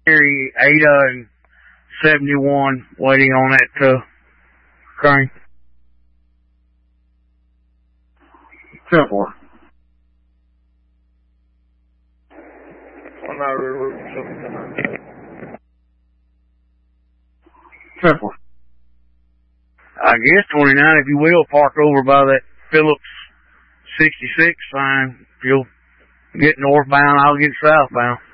Ada and 71 waiting on that crane. 10-4. On our route, 10-4. I guess 29, if you will, park over by that Phillips 66 sign. If you'll get northbound, I'll get southbound.